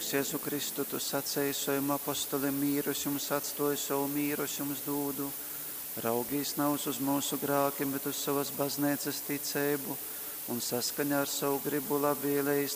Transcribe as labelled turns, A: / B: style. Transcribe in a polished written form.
A: Kungs, Jēzu Kristu, tu sacēji saviem apostoliem mīrus jums atstoju, savu mīrus jums dūdu. Raugīs nav uz mūsu grākiem, bet uz savas baznīcas ticību un saskaņā ar savu gribu labvēlējis